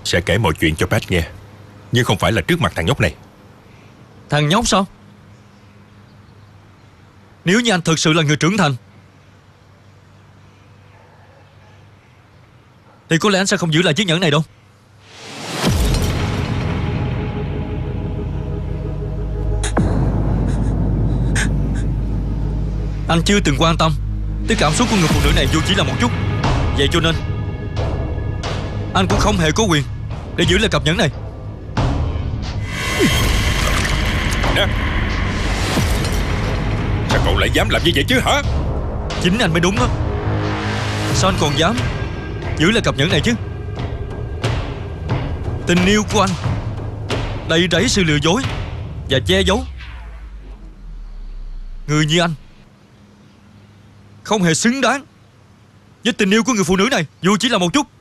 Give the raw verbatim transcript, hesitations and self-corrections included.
sẽ kể mọi chuyện cho Pat nghe, nhưng không phải là trước mặt thằng nhóc này. Thằng nhóc sao? Nếu như anh thực sự là người trưởng thành thì có lẽ anh sẽ không giữ lại chiếc nhẫn này đâu. Anh chưa từng quan tâm tới cảm xúc của người phụ nữ này dù chỉ là một chút. Vậy cho nên anh cũng không hề có quyền để giữ lại cặp nhẫn này. Nè, sao cậu lại dám làm như vậy chứ hả? Chính anh mới đúng á. Sao anh còn dám giữ lại cặp nhẫn này chứ? Tình yêu của anh đầy rẫy sự lừa dối và che giấu. Người như anh không hề xứng đáng với tình yêu của người phụ nữ này, dù chỉ là một chút.